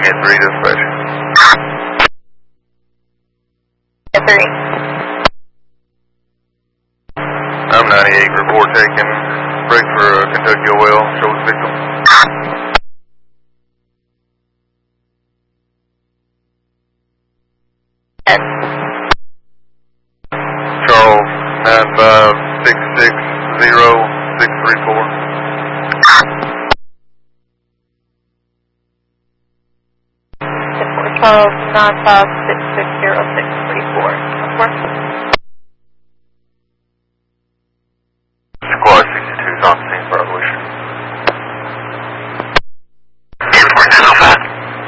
3 dispatch. 3. I'm 98, report taken. Break for Kentucky OL, shows victim. Yes. Charles, 95660-634. Charles, 95660-634.